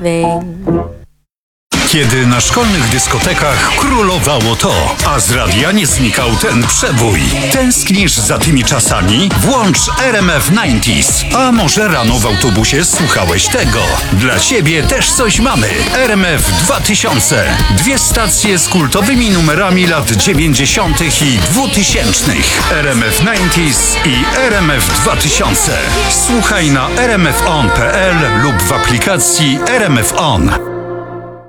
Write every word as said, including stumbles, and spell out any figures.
thing. Kiedy na szkolnych dyskotekach królowało to, a z radia nie znikał ten przebój. Tęsknisz za tymi czasami? Włącz R M F dziewięćdziesiąt. A może rano w autobusie słuchałeś tego? Dla ciebie też coś mamy. R M F dwa tysiące. Dwie stacje z kultowymi numerami lat dziewięćdziesiątych i dwutysięcznych. R M F dziewięćdziesiąt i R M F dwa tysiące. Słuchaj na r m f on kropka p l lub w aplikacji R M F On.